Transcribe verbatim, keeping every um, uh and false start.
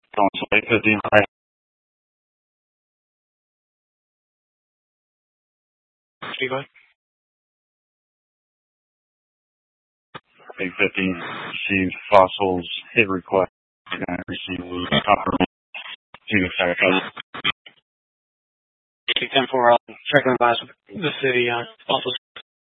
Council eight fifteen. Hi. Speak on. eight fifteen received fossils hit request. And received copper. ten four, I'll check and advise the city on fossils.